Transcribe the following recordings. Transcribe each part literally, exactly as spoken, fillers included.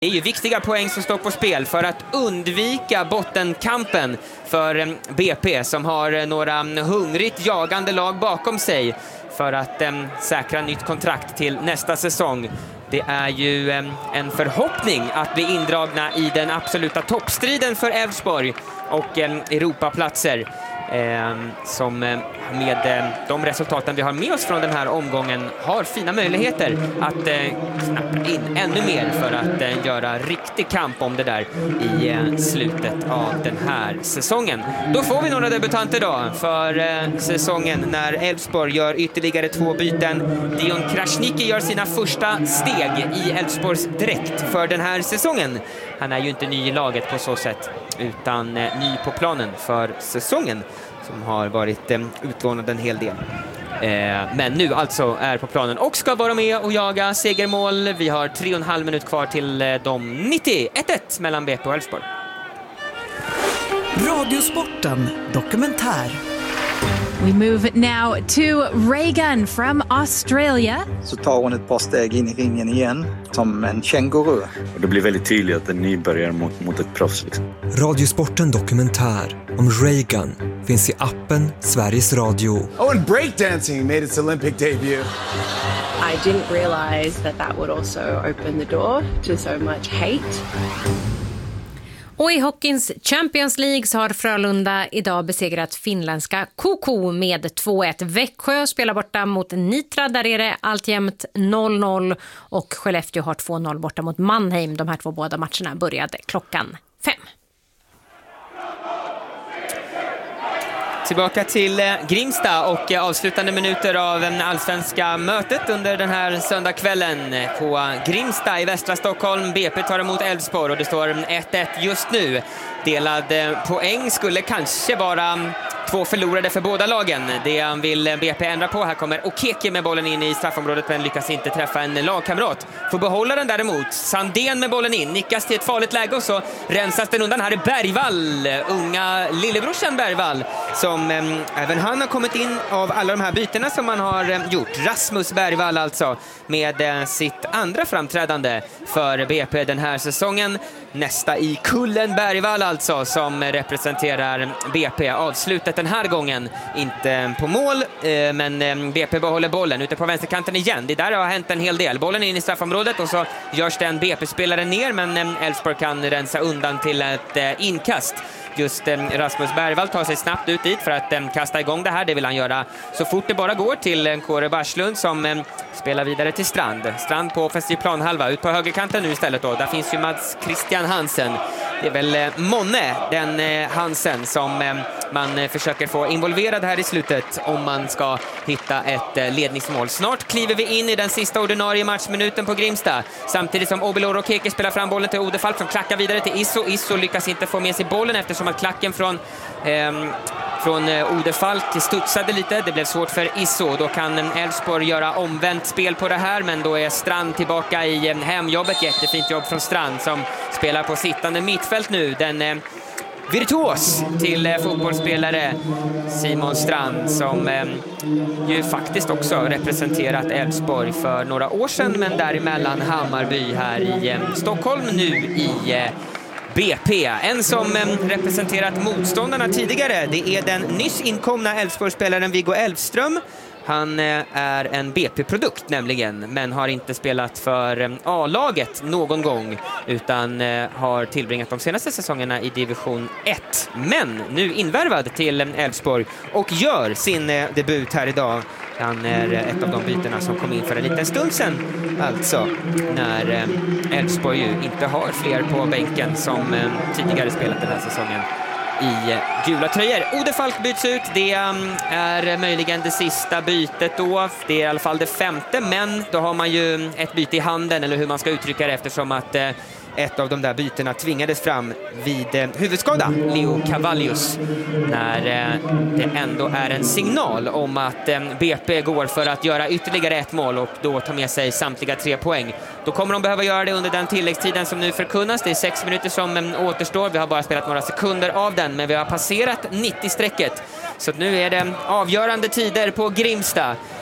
Det är ju viktiga poäng som står på spel för att undvika bottenkampen för B P som har några hungrigt jagande lag bakom sig för att äm, säkra nytt kontrakt till nästa säsong. Det är ju äm, en förhoppning att bli indragna i den absoluta toppstriden för Elfsborg och äm, Europaplatser. Eh, som eh, med eh, de resultaten vi har med oss från den här omgången har fina möjligheter att eh, knappa in ännu mer för att eh, göra riktig kamp om det där i eh, slutet av den här säsongen. Då får vi några debutanter då för eh, säsongen när Elfsborg gör ytterligare två byten. Dion Krasniqi gör sina första steg i Elfsborgs dräkt för den här säsongen. Han är ju inte ny i laget på så sätt utan eh, ny på planen för säsongen som har varit eh, utlånad en hel del. Eh, men nu alltså är på planen och ska vara med och jaga segermål. Vi har tre och en halv minut kvar till eh, de nittio. ett ett mellan B P och Elfsborg. Radiosporten dokumentär. We move now to Reagan from Australia. Så tar hon ett par steg in i ringen igen som en känguru. Och det blir väldigt tydligt att en nybörjare mot, mot ett proffs. Liksom. Radiosporten dokumentär om Reagan finns i appen Sveriges Radio. Oh, and breakdancing made its Olympic debut. I didn't realize that that would also open the door to so much hate. Och i hockeyns Champions League så har Frölunda idag besegrat finländska K K med två ett. Växjö spelar borta mot Nitra, där är det alltjämt noll noll. Och Skellefteå har två noll borta mot Mannheim. De här två båda matcherna började klockan fem. Tillbaka till Grimsta och avslutande minuter av allsvenska mötet under den här söndagskvällen på Grimsta i västra Stockholm. B P tar emot Elfsborg och det står ett ett just nu. Delad poäng skulle kanske vara två förlorade för båda lagen. Det vill B P ändra på. Här kommer Okeke med bollen in i straffområdet men lyckas inte träffa en lagkamrat. Får behålla den däremot. Sandén med bollen in. Nickas till ett farligt läge och så rensas den undan. Här är Bergvall, unga lillebrorsan Bergvall, som äm, även han har kommit in av alla de här bytena som man har äm, gjort. Rasmus Bergvall alltså med äh, sitt andra framträdande för B P den här säsongen. Nästa i kullen Bergvall alltså som representerar B P. Avslutet den här gången inte på mål, eh, men eh, B P behåller bollen ute på vänsterkanten igen. Det där har hänt en hel del. Bollen är in i straffområdet och så görs det en B P-spelare ner, men eh, Elfsborg kan rensa undan till ett eh, inkast. Just eh, Rasmus Bergvall tar sig snabbt ut dit för att eh, kasta igång det här. Det vill han göra så fort det bara går till eh, Kåre Barslund som eh, spelar vidare till Strand. Strand på offensiv planhalva. Ut på högerkanten nu istället då. Där finns ju Mats Christian Hansen. Det är väl eh, Monne, den eh, Hansen, som eh, man eh, försöker få involverad här i slutet om man ska hitta ett eh, ledningsmål. Snart kliver vi in i den sista ordinarie matchminuten på Grimsta. Samtidigt som Obilor och Keke spelar fram bollen till Odefalk som klackar vidare till Isso. Isso lyckas inte få med sig bollen eftersom att klacken från, eh, från eh, Odefalk studsade lite. Det blev svårt för Isso. Då kan Elfsborg göra omvänt spel på det här, men då är Strand tillbaka i eh, hemjobbet. Jättefint jobb från Strand som spelar på sittande mittfält nu. Den eh, virtuos till eh, fotbollsspelare Simon Strand som eh, ju faktiskt också representerat Elfsborg för några år sedan, men däremellan Hammarby här i eh, Stockholm, nu i eh, B P. En som eh, representerat motståndarna tidigare, det är den nyss inkomna Elfsborgsspelaren Viggo Elfström. Han eh, är en B P-produkt nämligen, men har inte spelat för eh, A-laget någon gång utan eh, har tillbringat de senaste säsongerna i division ett. Men nu invärvad till Elfsborg och gör sin eh, debut här idag. Han är eh, ett av de bytena som kom in för en liten stund sedan, alltså när Elfsborg eh, ju inte har fler på bänken som eh, tidigare spelat den här säsongen i gula tröjor. Odefalk byts ut. Det är möjligen det sista bytet då. Det är i alla fall det femte, men då har man ju ett byte i handen, eller hur man ska uttrycka det, eftersom att ett av de där bytena tvingades fram vid eh, huvudskada, Leo Cavallius, när eh, det ändå är en signal om att eh, B P går för att göra ytterligare ett mål och då ta med sig samtliga tre poäng. Då kommer de behöva göra det under den tilläggstiden som nu förkunnas. Det är sex minuter som eh, återstår. Vi har bara spelat några sekunder av den, men vi har passerat nittio-strecket. Så nu är det avgörande tider på Grimsta.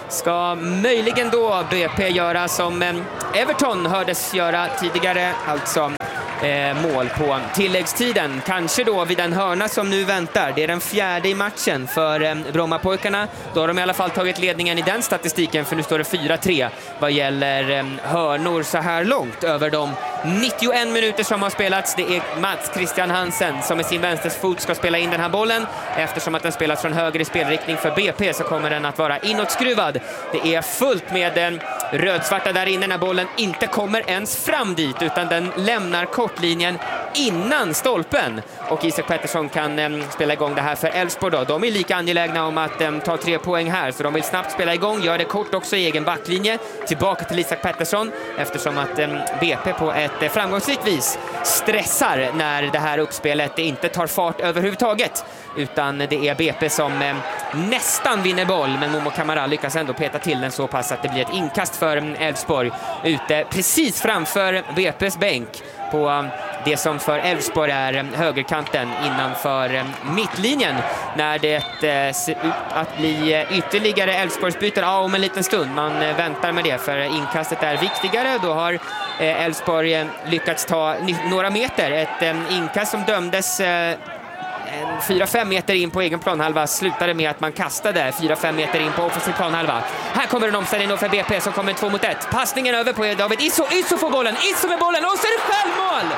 ska möjligen då B P göra som Everton hördes göra tidigare, alltså eh, mål på tilläggstiden. Kanske då vid den hörna som nu väntar. Det är den fjärde i matchen för eh, Brommapojkarna. Då har de i alla fall tagit ledningen i den statistiken, för nu står det fyra tre vad gäller eh, hörnor så här långt över de nittioen minuter som har spelats. Det är Mats Christian Hansen som med sin vänsterfot ska spela in den här bollen. Eftersom att den spelas från höger i spelriktning för B P så kommer den att vara inåtskruvad. Det är fullt med den rödsvarta där inne när bollen inte kommer ens fram dit, utan den lämnar kortlinjen innan stolpen. Och Isak Pettersson kan äm, spela igång det här för Elfsborg då. De är lika angelägna om att äm, ta tre poäng här, så de vill snabbt spela igång. Gör det kort också i egen backlinje. Tillbaka till Isak Pettersson eftersom att äm, B P på ett äh, framgångsrikt vis stressar när det här uppspelet inte tar fart överhuvudtaget. Utan det är B P som äm, nästan vinner boll, men Momo Kamara lyckas ändå peta till den så pass att det blir ett inkast för Elfsborg ute precis framför B P:s bänk på det som för Elfsborg är högerkanten innanför mittlinjen, när det eh, ser ut att bli ytterligare Elfsborgsbyten ja, om en liten stund. Man eh, väntar med det, för inkastet är viktigare. Då har eh, Elfsborg eh, lyckats ta några meter. Ett eh, inkast som dömdes eh, fyra fem meter in på egen planhalva slutade med att man kastade fyra fem meter in på offensiv planhalva. Här kommer en omställning för B P som kommer två mot ett. Passningen över på David Isso. Isso får bollen. Isso med bollen och så är det självmål!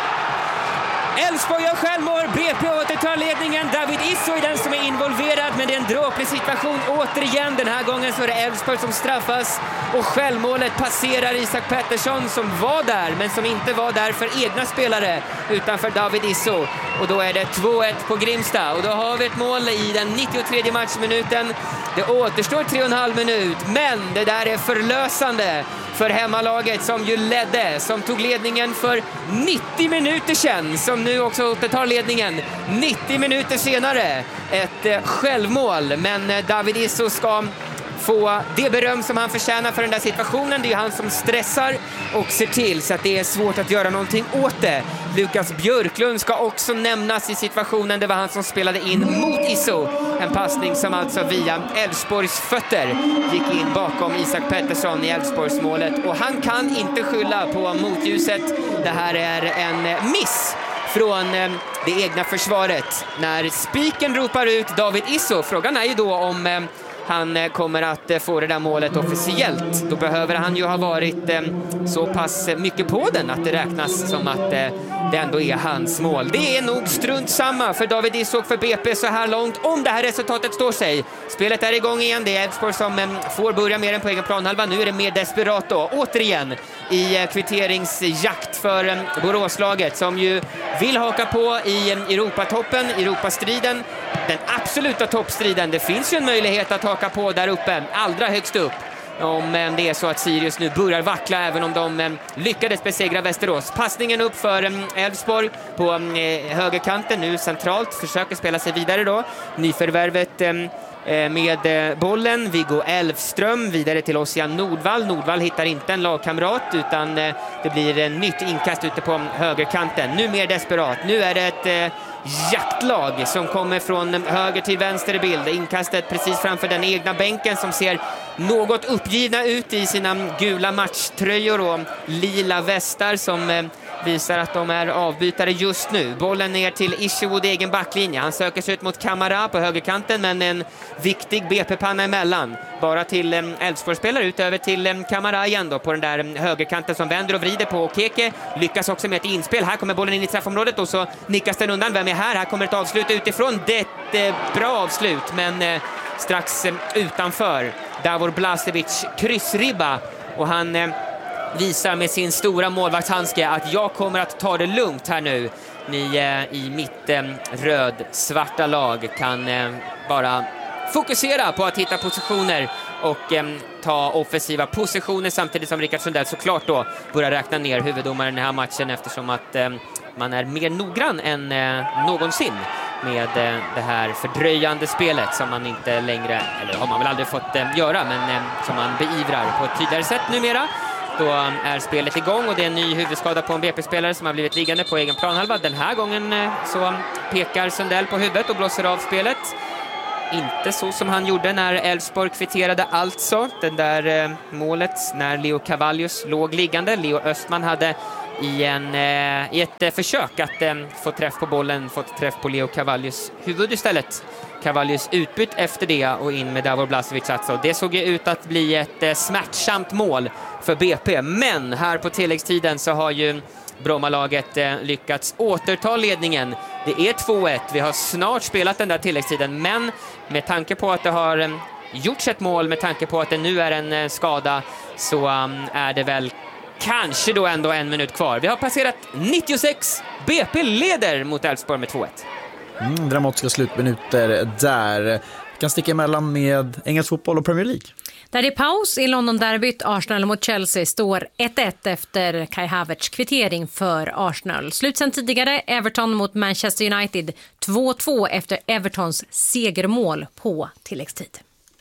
Elfsborg gör självmål. B P återtar ledningen. David Isso är den som är involverad, men det är en dråplig situation återigen. Den här gången så är det Elfsborg som straffas och självmålet passerar Isak Pettersson som var där, men som inte var där för egna spelare utan för David Isso. Och då är det två ett på Grimsta och då har vi ett mål i den nittiotredje matchminuten. Det återstår tre och en halv minut, men det där är förlösande för hemmalaget som ju ledde, som tog ledningen för nittio minuter sedan, som nu också återtar ledningen nittio minuter senare. Ett eh, självmål, men eh, David Isso ska få det beröm som han förtjänar för den där situationen. Det är han som stressar och ser till så att det är svårt att göra någonting åt det. Lukas Björklund ska också nämnas i situationen. Det var han som spelade in mot Isso. En passning som alltså via Elfsborgs fötter gick in bakom Isak Pettersson i Elfsborgs målet. Och han kan inte skylla på motljuset. Det här är en miss från det egna försvaret när spiken ropar ut David Isso. Frågan är ju då om han kommer att få det där målet officiellt. Då behöver han ju ha varit eh, så pass mycket på den att det räknas som att eh, det ändå är hans mål. Det är nog strunt samma för David Isso för B P så här långt, om det här resultatet står sig. Spelet är igång igen. Det är Elfsborg som eh, får börja mer än på egen planhalva. Nu är det mer desperat då. Återigen i eh, kvitteringsjakt för eh, Boråslaget som ju vill haka på i eh, Europatoppen, Europastriden. Den absoluta toppstriden. Det finns ju en möjlighet att haka på där uppe, allra högst upp, om det är så att Sirius nu börjar vackla, även om de lyckades besegra Västerås. Passningen upp för Elfsborg på högerkanten, nu centralt, försöker spela sig vidare då. Nyförvärvet med bollen, Viggo Elfström vidare till Ossian Nordvall. Nordvall hittar inte en lagkamrat, utan det blir en nytt inkast ute på högerkanten. Nu mer desperat, nu är det ett jaktlag som kommer från höger till vänster i bild. Inkastet precis framför den egna bänken som ser något uppgivna ut i sina gula matchtröjor och lila västar som visar att de är avbytare just nu. Bollen ner till Isherwood egen backlinje. Han söker sig ut mot Kamara på högerkanten, men en viktig B P-panna emellan. Bara till Elfsborgsspelare ut över till Kamara igen då på den där högerkanten som vänder och vrider på. Keke lyckas också med ett inspel. Här kommer bollen in i straffområdet och så nickas den undan. Vem är här? Här kommer ett avslut utifrån. Det är ett bra avslut, men strax utanför. Davor Blasevic kryssribba och han visar med sin stora målvaktshandske att jag kommer att ta det lugnt här nu. Ni eh, i mitt eh, röd-svarta lag kan eh, bara fokusera på att hitta positioner och eh, ta offensiva positioner, samtidigt som Rickard Sundell såklart då börjar räkna ner huvuddomaren i den här matchen, eftersom att eh, man är mer noggrann än eh, någonsin med eh, det här fördröjande spelet som man inte längre, eller har man väl aldrig fått eh, göra, men eh, som man beivrar på ett tydligare sätt numera. Då är spelet igång och det är en ny huvudskada på en B P-spelare som har blivit liggande på egen planhalva. Den här gången så pekar Sundell på huvudet och blåser av spelet. inte så som han gjorde när Elfsborg kvitterade alltså. Det där eh, målet när Leo Cavallius låg liggande. Leo Östman hade i, en, eh, i ett eh, försök att eh, få träff på bollen, fått träff på Leo Cavallius huvud istället. Cavallius utbytt efter det och in med Davor Blasevic alltså. Det såg ju ut att bli ett eh, smärtsamt mål för B P. Men här på tilläggstiden så har ju Brommalaget eh, lyckats återta ledningen. Det är två ett. Vi har snart spelat den där tilläggstiden, men med tanke på att det har eh, gjorts ett mål, med tanke på att det nu är en eh, skada, så um, är det väl kanske då ändå en minut kvar. Vi har passerat nittiosex. B P leder mot Elfsborg med två ett. Mm, dramatiska slutminuter där. Kan sticka emellan med engelsk fotboll och Premier League. Där i paus i London-derbyt Arsenal mot Chelsea står ett ett efter Kai Havertz kvittering för Arsenal. Slut sen tidigare Everton mot Manchester United två två efter Evertons segermål på tilläggstid.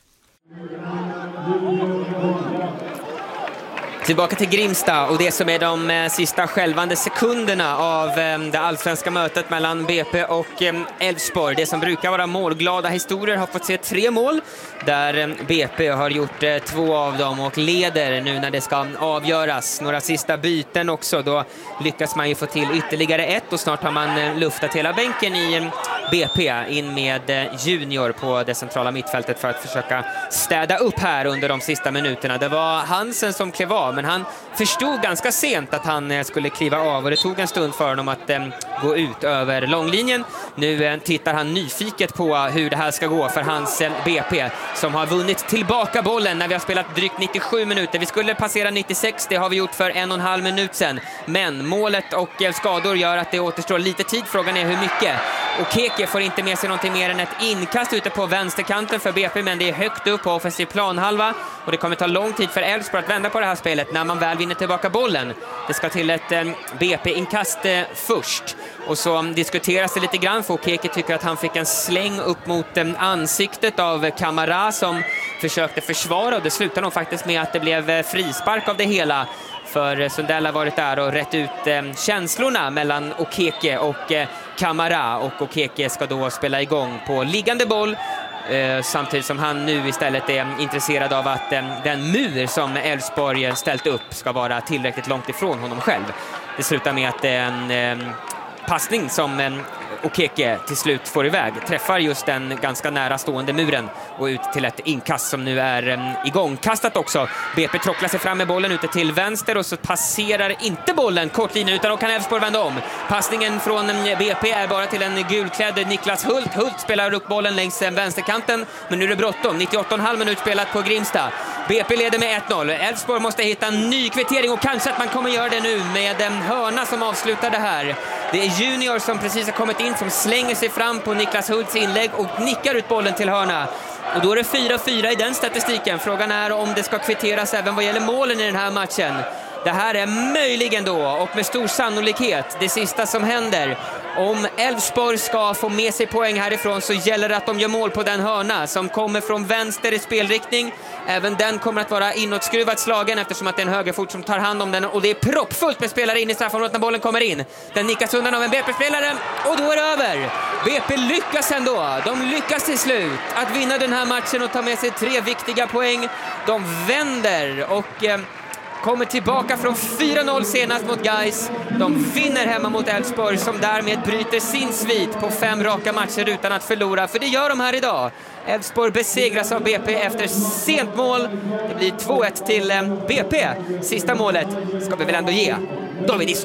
Tillbaka till Grimsta och det som är de eh, sista skälvande sekunderna av eh, det allsvenska mötet mellan B P och eh, Elfsborg. Det som brukar vara målglada historier har fått se tre mål där eh, B P har gjort eh, två av dem och leder nu när det ska avgöras. Några sista byten också, då lyckas man ju få till ytterligare ett och snart har man eh, luftat hela bänken i eh, B P in med eh, Junior på det centrala mittfältet för att försöka städa upp här under de sista minuterna. Det var Hansen som klev av, men han förstod ganska sent att han skulle kliva av och det tog en stund för honom att eh, gå ut över långlinjen. Nu eh, tittar han nyfiket på hur det här ska gå för hans eh, B P som har vunnit tillbaka bollen när vi har spelat drygt nittiosju minuter. Vi skulle passera nittiosex, det har vi gjort för en och en halv minut sedan. Men målet och eh, skador gör att det återstår lite tid. Frågan är hur mycket. Och Keke får inte med sig någonting mer än ett inkast ute på vänsterkanten för B P, men det är högt upp på offensiv planhalva och det kommer ta lång tid för Elfsborg att vända på det här spelet när man väl vinner tillbaka bollen. Det ska till ett eh, B P-inkast eh, först och så um, diskuteras det lite grann för Keke tycker att han fick en släng upp mot eh, ansiktet av Kamara som försökte försvara och det slutade nog faktiskt med att det blev eh, frispark av det hela. För Sundell har varit där och rätt ut eh, känslorna mellan Okeke och eh, Kamara. Och Okeke ska då spela igång på liggande boll. Eh, samtidigt som han nu istället är intresserad av att eh, den mur som Elfsborg ställt upp ska vara tillräckligt långt ifrån honom själv. Det slutar med att en eh, passning som eh, Okeke till slut får iväg träffar just den ganska nära stående muren och ut till ett inkast som nu är um, igångkastat också. B P trocklar sig fram med bollen ute till vänster och så passerar inte bollen kortlinjen utan då kan Elfsborg vända om. Passningen från um, B P är bara till en gulklädd Niklas Hult. Hult spelar upp bollen längs um, vänsterkanten men nu är det bråttom. nittioåtta och en halv minut spelat på Grimsta. B P leder med ett noll. Elfsborg måste hitta en ny kvittering och kanske att man kommer göra det nu med en hörna som avslutar det här. Det är Junior som precis har kommit in som slänger sig fram på Niklas Hults inlägg och nickar ut bollen till hörna. Och då är det fyra fyra i den statistiken. Frågan är om det ska kvitteras även vad gäller målen i den här matchen. Det här är möjligen då och med stor sannolikhet det sista som händer. Om Elfsborg ska få med sig poäng härifrån så gäller det att de gör mål på den hörna som kommer från vänster i spelriktning. Även den kommer att vara inåtskruvat slagen eftersom att det är en högerfot som tar hand om den och det är proppfullt med spelare in i straffområdet när bollen kommer in. Den nickas undan av en B P-spelare och då är det över. B P lyckas ändå. De lyckas till slut att vinna den här matchen och ta med sig tre viktiga poäng. De vänder och eh, kommer tillbaka från fyra noll senast mot Gais. De vinner hemma mot Elfsborg som därmed bryter sin svit på fem raka matcher utan att förlora. För det gör de här idag. Elfsborg besegras av B P efter sent mål. Det blir två ett till B P. Sista målet ska vi väl ändå ge David Isso.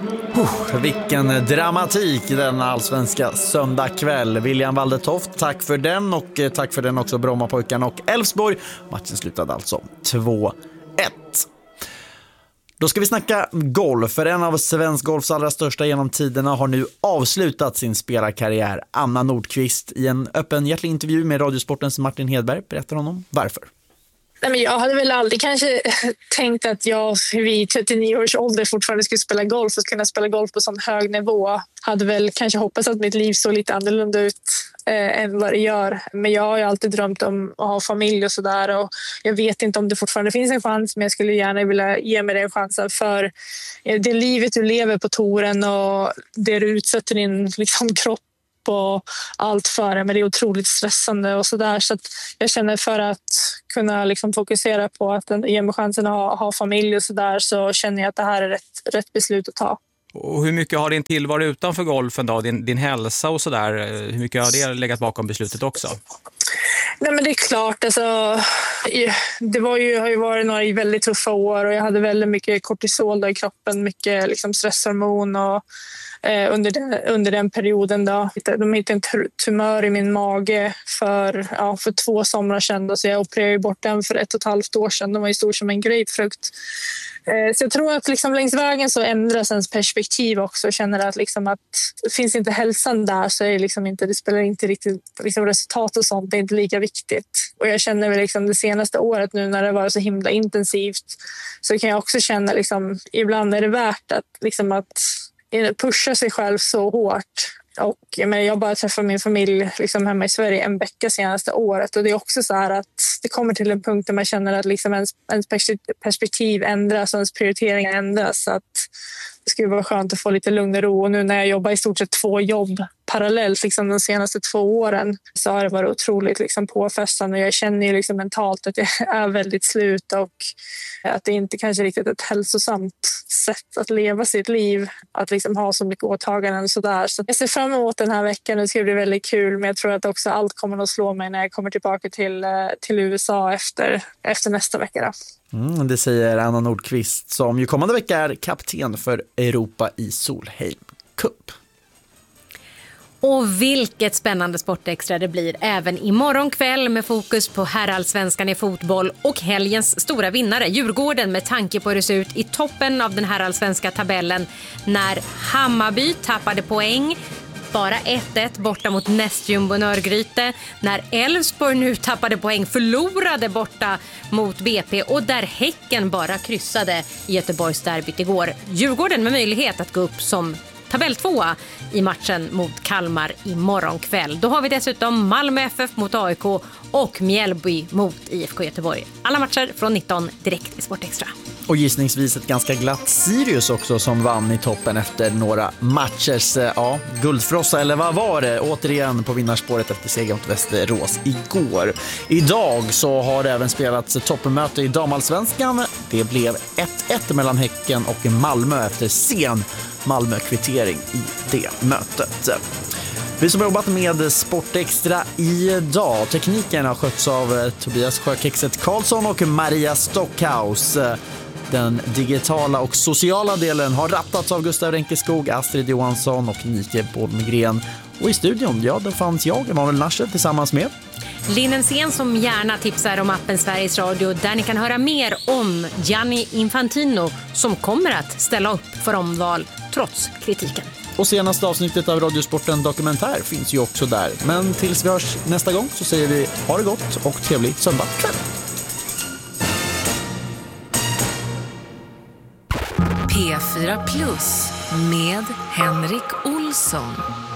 Oh, vilken dramatik den allsvenska söndagkväll. William Waldetoft, tack för den och tack för den också Brommapojkarna och Elfsborg. Matchen slutade alltså två ett. Då ska vi snacka golf, för en av svensk golfs allra största genom tiderna har nu avslutat sin spelarkarriär. Anna Nordqvist i en öppenhjärtig intervju med Radiosportens Martin Hedberg berättar honom varför. Nej, men jag hade väl aldrig kanske tänkt att jag vid trettionio års ålder fortfarande skulle spela golf och kunna spela golf på sån hög nivå. Hade väl kanske hoppats att mitt liv såg lite annorlunda ut eh, än vad det gör. Men jag har ju alltid drömt om att ha familj och sådär. Och jag vet inte om det fortfarande finns en chans, men jag skulle gärna vilja ge mig den chansen. För det livet du lever på touren och det du utsätter din liksom, kropp och allt före, men det är otroligt stressande och sådär. Så att jag känner för att kunna liksom fokusera på att ge mig chansen att ha, ha familj och sådär, så känner jag att det här är rätt, rätt beslut att ta. Och hur mycket har din tillvaro utanför golfen då, din, din hälsa och sådär, hur mycket har det legat bakom beslutet också? Nej, men det är klart, alltså, det var ju, har ju varit några väldigt tuffa år och jag hade väldigt mycket kortisol i kroppen, mycket liksom stresshormon och eh, under, den, under den perioden då. De hittade en tumör i min mage för, ja, för två somrar sedan, så jag opererade bort den för ett och ett halvt år sedan. Den var ju stor som en grapefrukt. Eh, så jag tror att liksom längs vägen så ändras ens perspektiv också. Jag känner att, liksom att finns inte hälsan där, så är det, liksom inte, det spelar inte riktigt liksom resultat och sånt, det är inte lika viktigt. Och jag känner väl liksom det senaste året nu när det var så himla intensivt, så kan jag också känna liksom, ibland är det värt att, liksom att pusha sig själv så hårt. Och men jag bara träffade min familj liksom hemma i Sverige en vecka senaste året, och det är också så här att det kommer till en punkt där man känner att liksom ens, ens perspektiv ändras och ens prioriteringar ändras, så att det skulle vara skönt att få lite lugn och ro. Och nu när jag jobbar i stort sett två jobb parallellt liksom de senaste två åren, så har det varit otroligt liksom påfrestande. Jag känner ju liksom mentalt att jag är väldigt slut och att det inte kanske riktigt är ett hälsosamt sätt att leva sitt liv, att liksom ha så mycket åtaganden och sådär. Så jag ser fram emot den här veckan, det ska bli väldigt kul, men jag tror att också allt kommer att slå mig när jag kommer tillbaka till, till U S A efter, efter nästa vecka då. Mm, det säger Anna Nordqvist, som ju kommande vecka är kapten för Europa i Solheim Cup. Och vilket spännande sportextra det blir även imorgon kväll med fokus på herrallsvenskan i fotboll och helgens stora vinnare Djurgården, med tanke på hur det ser ut i toppen av den herrallsvenska tabellen när Hammarby tappade poäng. Bara ett ett borta mot nästjumbo Nörgryte, när Elfsborg nu tappade poäng, förlorade borta mot B P, och där Häcken bara kryssade i Göteborgsderbyt igår. Djurgården med möjlighet att gå upp som tabelltvåa i matchen mot Kalmar imorgon kväll. Då har vi dessutom Malmö F F mot A I K och Mjällby mot I F K Göteborg. Alla matcher från nitton direkt i Sportextra. Och gissningsvis ett ganska glatt Sirius också, som vann i toppen efter några matchers ja, guldfrossa, eller vad var det? Återigen på vinnarspåret efter seger mot Västerås igår. Idag så har det även spelats toppmöte i damallsvenskan. Det blev ett ett mellan Häcken och Malmö efter sen Malmö-kvittering i det mötet. Vi som har jobbat med Sportextra idag, tekniken har skötts av Tobias Sjökexet Karlsson och Maria Stockhaus. Den digitala och sociala delen har rattats av Gustav Renkeskog, Astrid Johansson och Nike Bolmegren. Och i studion, ja, då fanns jag, Emanuel Nascher, tillsammans med Linnen Sen, som gärna tipsar om appen Sveriges Radio, där ni kan höra mer om Gianni Infantino, som kommer att ställa upp för omval trots kritiken. Och senaste avsnittet av Radiosporten Dokumentär finns ju också där. Men tills vi hörs nästa gång så säger vi ha det gott och trevlig söndag kväll. P fyra Plus med Henrik Olsson.